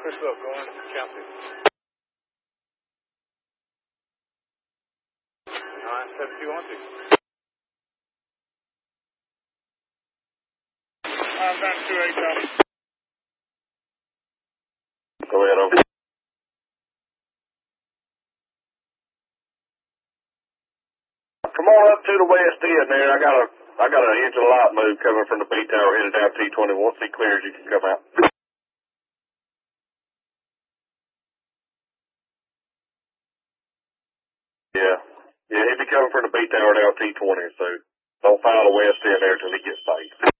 Chris Look, going county. 97212. I'm down 28. Go ahead, over. Come on up to the west end there. I got an engine light move coming from the B tower headed down T20. Once he clears, you can come out. Yeah. Yeah, he'll be coming from the B tower down T20, so don't file the west end there till he gets safe.